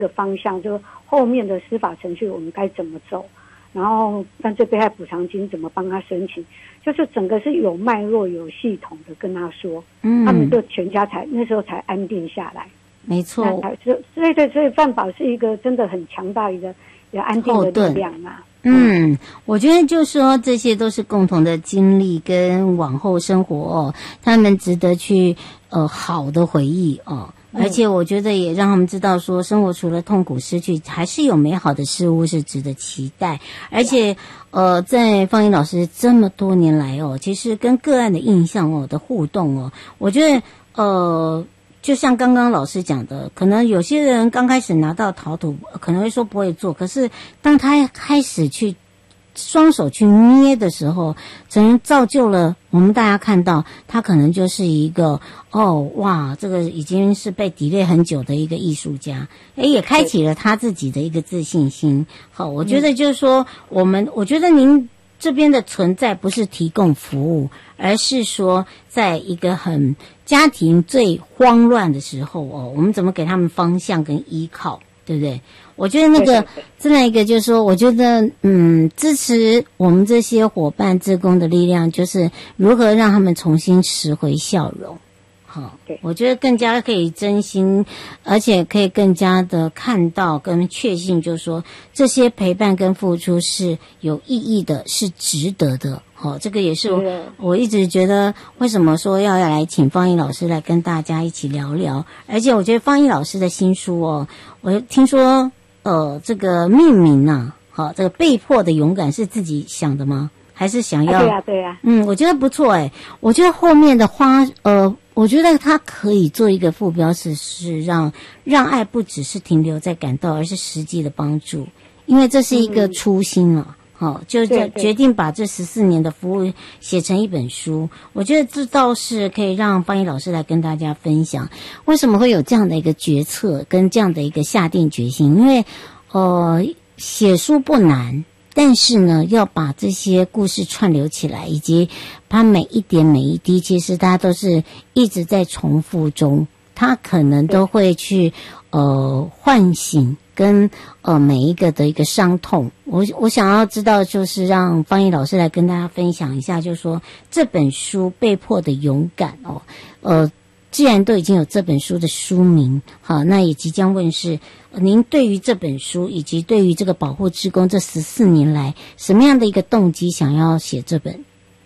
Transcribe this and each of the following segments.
个方向，就后面的司法程序我们该怎么走，然后犯罪被害补偿金怎么帮他申请，就是整个是有脉络、有系统的跟他说，他们就全家那时候才安定下来。 没错， 所以犯保是一个真的很强大一个安定的力量啊。 我觉得就是说这些都是共同的经历跟往后生活他们值得去好的回忆而且我觉得也让他们知道说生活除了痛苦失去还是有美好的事物是值得期待。而且在方怡老师这么多年来其实跟个案的印象的互动我觉得就像刚刚老师讲的，可能有些人刚开始拿到陶土可能会说不会做，可是当他开始去双手去捏的时候，可能造就了我们大家看到他可能就是一个哇，这个已经是被抵赖很久的一个艺术家，也开启了他自己的一个自信心。好，我觉得就是说我觉得您这边的存在不是提供服务，而是说在一个很家庭最慌乱的时候我们怎么给他们方向跟依靠，对不对？我觉得那个真的一个就是说，我觉得支持我们这些伙伴志工的力量，就是如何让他们重新拾回笑容。好，我觉得更加可以真心，而且可以更加的看到跟确信，就是说这些陪伴跟付出是有意义的，是值得的。好，这个也是我一直觉得为什么说要来请方怡老师来跟大家一起聊聊。而且我觉得方怡老师的新书我听说这个命名好，这个被迫的勇敢是自己想的吗？还是想要对啊我觉得不错我觉得后面的我觉得它可以做一个副标是让爱不只是停留在感到，而是实际的帮助，因为这是一个初心好，就决定把这14年的服务写成一本书。我觉得这倒是可以让方怡老师来跟大家分享为什么会有这样的一个决策跟这样的一个下定决心。因为写书不难，但是呢要把这些故事串流起来，以及它每一点每一滴其实它都是一直在重复中，它可能都会去唤醒跟每一个的一个伤痛。我想要知道就是让方怡老师来跟大家分享一下，就是说这本书被迫的勇敢既然都已经有这本书的书名，好，那也即将问世，您对于这本书以及对于这个保护志工这14年来什么样的一个动机想要写这本？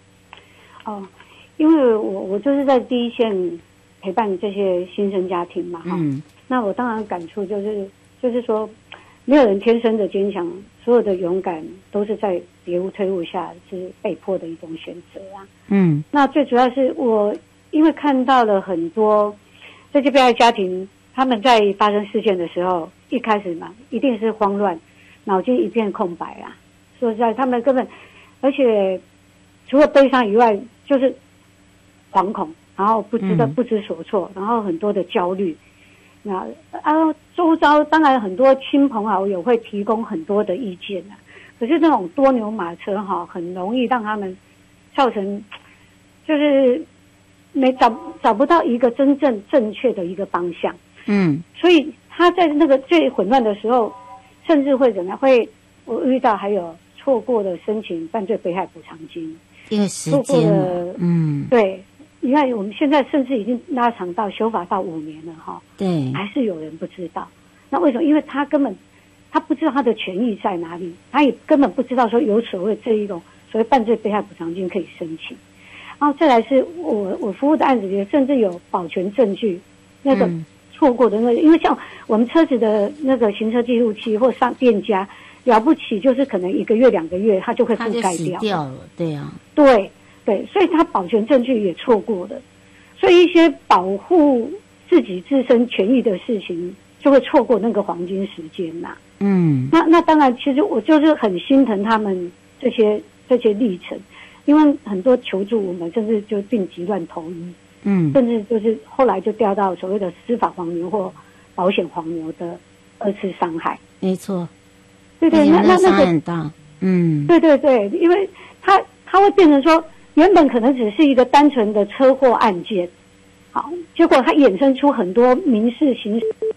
因为我就是在第一线陪伴这些新生家庭嘛那我当然感触就是说没有人天生的坚强，所有的勇敢都是在别无退路下是被迫的一种选择那最主要是我因为看到了很多这些被害家庭，他们在发生事件的时候，一开始嘛一定是慌乱，脑筋一片空白说实在他们根本，而且除了悲伤以外就是惶恐，然后不知所措，然后很多的焦虑。那周遭当然很多亲朋好友会提供很多的意见可是那种多牛马车很容易让他们造成就是找不到一个真正正确的一个方向所以他在那个最混乱的时候，甚至会怎么样？我遇到还有错过了申请犯罪被害补偿金， 因为时间了对，你看我们现在甚至已经拉长到修法到5年了对， 还是有人不知道。那为什么？因为他不知道他的权益在哪里，他也根本不知道说有所谓这一种所谓犯罪被害补偿金可以申请。然后再来是我服务的案子里甚至有保全证据，那个错过的那个因为像我们车子的那个行车记录器或上店家了不起就是可能1个月2个月它就会覆盖掉了，对对，所以他保全证据也错过了，所以一些保护自己自身权益的事情就会错过那个黄金时间那当然其实我就是很心疼他们这些历程，因为很多求助我们甚至就病急乱投医甚至就是后来就掉到所谓的司法黄牛或保险黄牛的2次伤害。 没错， 对，那伤害很大对，因为他会变成说原本可能只是一个单纯的车祸案件，好，结果它衍生出很多民事刑事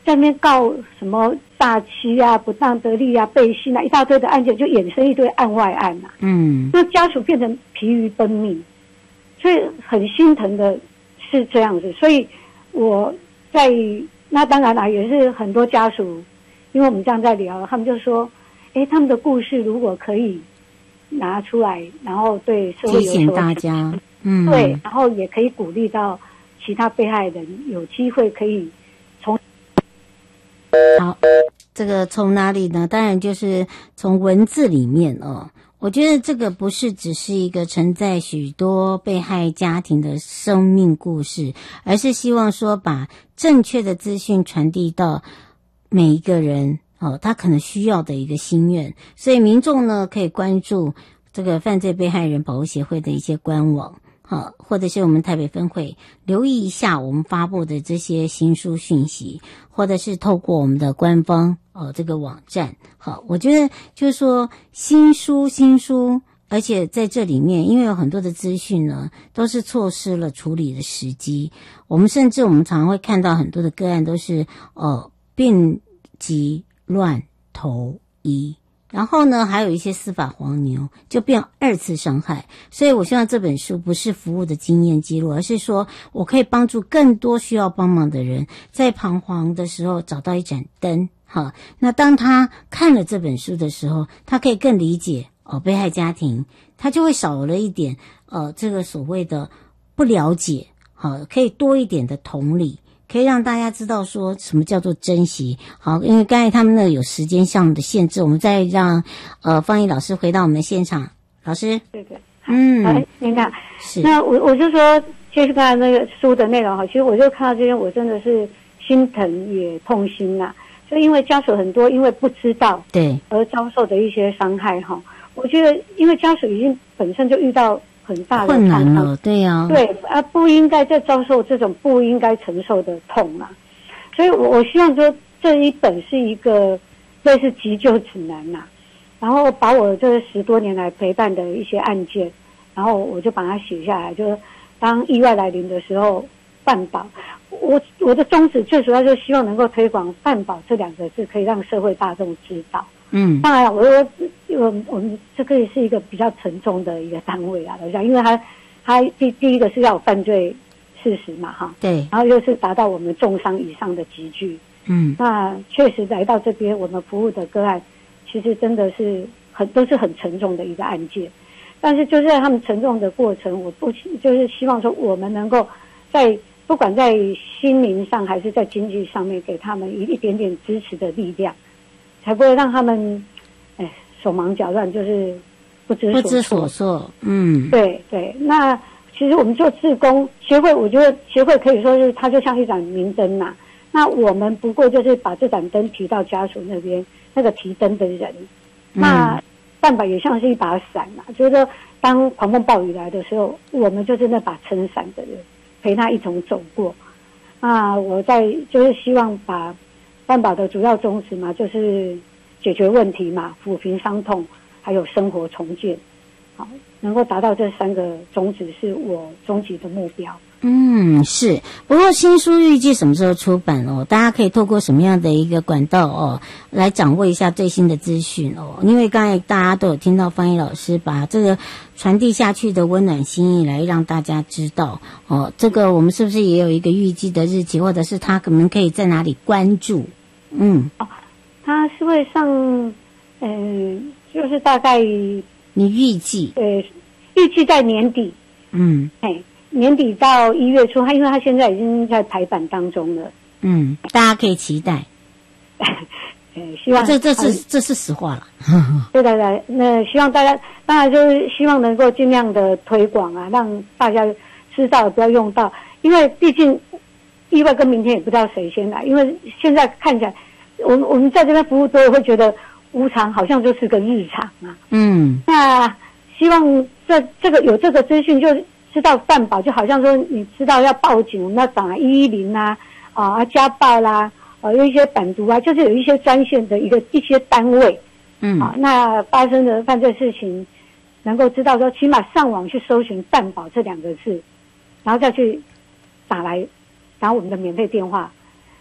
在那边告什么诈欺啊、不当得利啊、背信啊，一大堆的案件，就衍生一堆案外案啊。那家属变成疲于奔命，所以很心疼的是这样子。所以我在那当然啦，也是很多家属，因为我们这样在聊，他们就说，他们的故事如果可以拿出来，然后对社会提醒大家， 对，然后也可以鼓励到其他被害人有机会可以从。 好，这个从哪里呢？当然就是从文字里面哦。我觉得这个不是只是一个承载许多被害家庭的生命故事，而是希望说把正确的资讯传递到每一个人他可能需要的一个心愿。所以民众呢可以关注这个犯罪被害人保护协会的一些官网，或者是我们台北分会留意一下我们发布的这些新书讯息，或者是透过我们的官方这个网站。好，我觉得就是说新书，而且在这里面因为有很多的资讯呢都是错失了处理的时机。我们常常会看到很多的个案都是病急乱投医，然后呢还有一些司法黄牛，就变二次伤害。所以我希望这本书不是服务的经验记录，而是说我可以帮助更多需要帮忙的人在彷徨的时候找到一盏灯。好，那当他看了这本书的时候，他可以更理解被害家庭，他就会少了一点这个所谓的不了解，好，可以多一点的同理，可以让大家知道说什么叫做珍惜。好，因为刚才他们那有时间上的限制，我们再让方毅老师回到我们的现场。老师， 对，您看， 是那我就说，就是刚才那个书的内容哈，其实我就看到这边，我真的是心疼也痛心呐。就因为家属很多因为不知道对而遭受的一些伤害哈，我觉得因为家属已经本身就遇到很大的困难了，对啊， 对，不应该再遭受这种不应该承受的痛啊。所以我希望说这一本是一个类似急救指南呐，然后把我这10多年来陪伴的一些案件，然后我就把它写下来，就是当意外来临的时候办保。我的宗旨最主要就是希望能够推广办保这2个字，可以让社会大众知道。当然我们这个也是一个比较沉重的一个单位啊，我想，因为它第一个是要有犯罪事实嘛，哈，对，然后又是达到我们重伤以上的集聚。那确实来到这边，我们服务的个案，其实真的是都是很沉重的一个案件。但是就是在他们沉重的过程，我不就是希望说我们能够不管在心灵上还是在经济上面，给他们一点点支持的力量，才不会让他们手忙脚乱，就是不知所措。对。那其实我们做志工协会，我觉得协会可以说是它就像一盏明灯呐。那我们不过就是把这盏灯提到家属那边，那个提灯的人。那办保也像是一把伞嘛，就是说当狂风暴雨来的时候，我们就是那把撑伞的人，陪他一同走过。我就是希望把办保的主要宗旨嘛，就是解决问题嘛，抚平伤痛，还有生活重建。好，能够达到这3个宗旨是我终极的目标。 是。不过新书预计什么时候出版大家可以透过什么样的一个管道来掌握一下最新的资讯因为刚才大家都有听到方毅老师把这个传递下去的温暖心意来让大家知道这个我们是不是也有一个预计的日期，或者是他可能可以在哪里关注？ 他是会上就是大概你预计在年底。年底到1月初，因为他现在已经在排版当中了。 大家可以期待。 希望这是实话了。 对，那希望大家当然就是希望能够尽量的推广啊，让大家知道不要用到，因为毕竟意外跟明天也不知道谁先来，因为现在看起来我们在这边服务都会觉得无常好像就是个日常啊。那希望这个有这个资讯，就知道办保，就好像说你知道要报警，我们要打110家暴啦，有一些版读啊，就是有一些专线的一些单位。那发生的犯罪事情能够知道说，起码上网去搜寻办保这2个字，然后再去打我们的免费电话，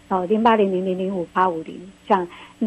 0800005850这样。